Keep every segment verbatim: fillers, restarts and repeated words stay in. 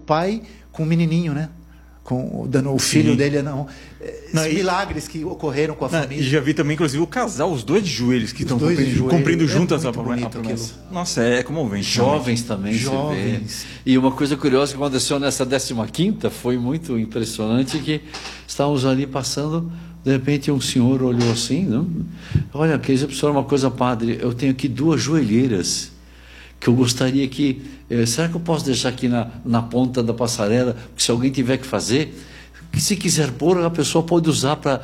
pai com o menininho, né? Com, dando o filho Sim. dele, não. não e, milagres que ocorreram com a não, família. E já vi também, inclusive, o casal, os dois de joelhos que os estão cumprindo, cumprindo é juntas a, a promessa. Nossa, é comovente. Jovens também, Jovens. Se vê. E uma coisa curiosa que aconteceu nessa décima quinta, foi muito impressionante, que estávamos ali passando, de repente um senhor olhou assim, não? Olha, quer dizer, professor, uma coisa, padre, eu tenho aqui duas joelheiras, que eu gostaria que... Eh, será que eu posso deixar aqui na, na ponta da passarela, que se alguém tiver que fazer, que se quiser pôr, a pessoa pode usar para...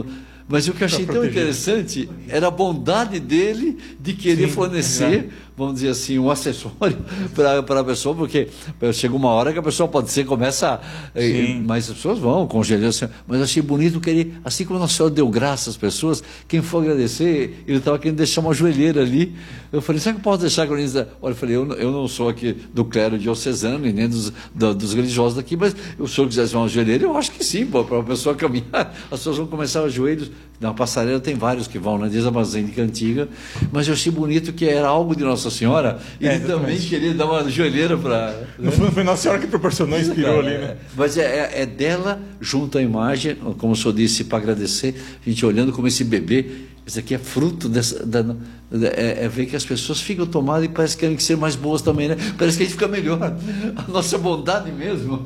Mas o que eu achei tão interessante era a bondade dele de querer Sim, fornecer, é. vamos dizer assim, um acessório para a pessoa, porque chega uma hora que a pessoa pode ser, começa, a, mas as pessoas vão com joelheiras, mas eu achei bonito que ele, assim como Nossa Senhora deu graça às pessoas, quem for agradecer, ele estava querendo deixar uma joelheira ali. Eu falei, será que eu posso deixar? Olha, eu falei, eu, eu não sou aqui do clero diocesano e nem dos, do, dos religiosos daqui, mas o senhor quisesse uma joelheira, eu acho que sim, para a pessoa caminhar, as pessoas vão começar os joelhos. Na passarela tem vários que vão, né? Desde a Basílica Antiga, mas eu achei bonito que era algo de Nossa Senhora, e é, ele também queria dar uma joelheira para... Né? No fundo foi Nossa Senhora que proporcionou, inspirou ali, né? É, mas é, é dela, junto à imagem, como o senhor disse, para agradecer, a gente olhando como esse bebê, isso aqui é fruto dessa... Da, é, é ver que as pessoas ficam tomadas e parece que querem ser mais boas também, né? Parece que a gente fica melhor. A nossa bondade mesmo.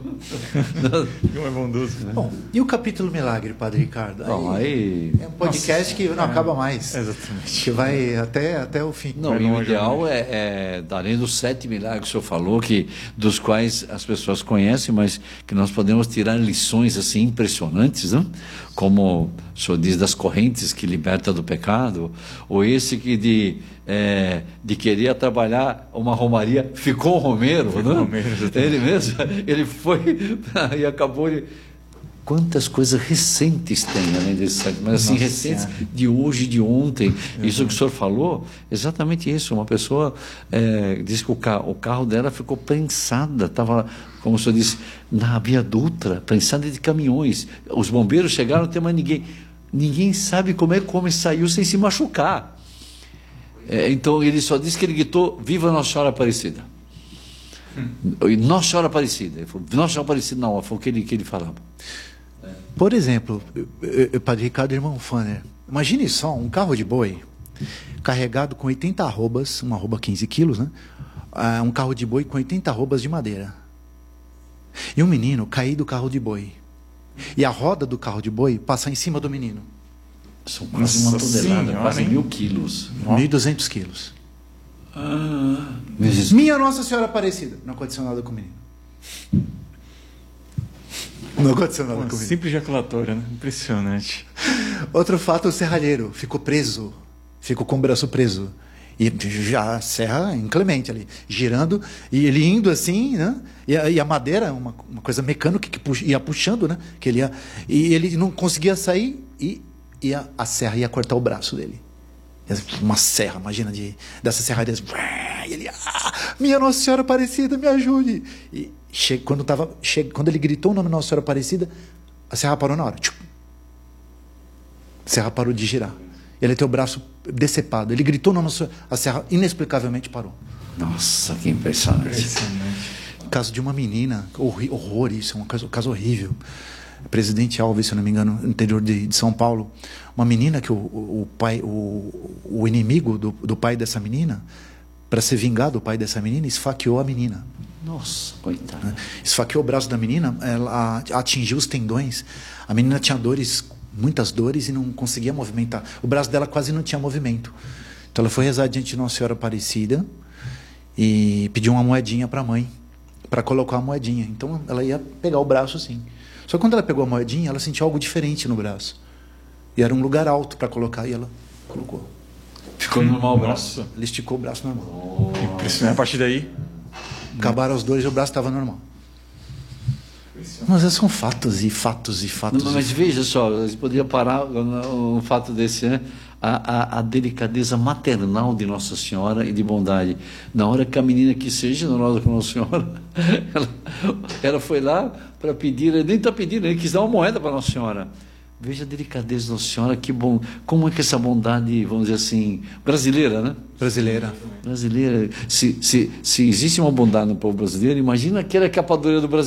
Como é bondoso. Né? Bom, e o capítulo Milagre, Padre Ricardo? Aí, Bom, aí... É um podcast nossa, que não é, acaba mais. Exatamente. Que vai até, até o fim. Não, e o ideal é, é, além dos sete milagres que o senhor falou, que, dos quais as pessoas conhecem, mas que nós podemos tirar lições assim impressionantes, não? Como o senhor diz, das correntes que liberta do pecado, ou esse que de, é, de querer trabalhar uma romaria, ficou um romeiro, ficou não? Romeiro, ele mesmo, ele foi e acabou... Ele... Quantas coisas recentes tem, além desse site, mas assim, Nossa recentes Senhora. De hoje, de ontem. Uhum. Isso que o senhor falou, exatamente isso. Uma pessoa é, disse que o carro, o carro dela ficou prensada, estava, como o senhor disse, na Via Dutra, prensada de caminhões. Os bombeiros chegaram, não tem mais ninguém. Ninguém sabe como é que o homem saiu sem se machucar. É, então, ele só disse que ele gritou, viva Nossa Senhora Aparecida. Hum. Nossa Senhora Aparecida. Ele falou, Nossa Senhora Aparecida, não, foi o que ele, que ele falava. Por exemplo, Padre Ricardo Irmão Fanner, imagine só um carro de boi carregado com oitenta arrobas, uma arroba quinze quilos, né? Uh, um carro de boi com oitenta arrobas de madeira. E um menino cair do carro de boi. E a roda do carro de boi passar em cima do menino. São quase uma tonelada, quase mil quilos. mil e duzentos quilos. Ah, Minha Nossa Senhora Aparecida. Não aconteceu nada com o menino. Não aconteceu nada Uma comigo. Simples ejaculatória, né? Impressionante. Outro fato, o serralheiro ficou preso. Ficou com o braço preso. E já a serra inclemente ali, girando, e ele indo assim, né? E a, e a madeira, uma, uma coisa mecânica que pux, ia puxando, né? Que ele ia, e ele não conseguia sair, e, e a, a serra ia cortar o braço dele. Uma serra, imagina, de, dessa serraria. E ele, ah, minha Nossa Senhora Aparecida, me ajude. E che, quando, tava, che, quando ele gritou o nome Nossa Senhora Aparecida, a serra parou na hora. A serra parou de girar. Ele tem o braço decepado. Ele gritou o nome Nossa Senhora, a serra inexplicavelmente parou. Nossa, que impressionante. Impressionante. Caso de uma menina, horror, isso é um caso, um caso horrível. Presidente Alves, se eu não me engano, no interior de, de São Paulo, uma menina que o, o, o pai, o, o inimigo do, do pai dessa menina, para ser vingado o pai dessa menina, esfaqueou a menina. Nossa, coitada. Esfaqueou o braço da menina, ela atingiu os tendões. A menina tinha dores, muitas dores, e não conseguia movimentar. O braço dela quase não tinha movimento. Então ela foi rezar diante de Nossa Senhora Aparecida e pediu uma moedinha para a mãe, para colocar a moedinha. Então ela ia pegar o braço assim. Só que quando ela pegou a moedinha, ela sentiu algo diferente no braço. E era um lugar alto para colocar, e ela colocou. Ficou normal o braço? Ela esticou o braço normal. Oh. Impressionante. A partir daí... Acabaram os dois e o braço estava normal. Mas esses são fatos e fatos e fatos. Não, mas veja só, você poderia parar um fato desse, né? A, a, a delicadeza maternal de Nossa Senhora e de bondade. Na hora que a menina quis ser generosa com Nossa Senhora, ela, ela foi lá para pedir, ela nem está pedindo, ele quis dar uma moeda para Nossa Senhora. Veja a delicadeza de Nossa Senhora, que bom. Como é que essa bondade, vamos dizer assim, brasileira, né? Brasileira. Brasileira. Se, se, se existe uma bondade no povo brasileiro, imagina aquela capadoria do Brasil.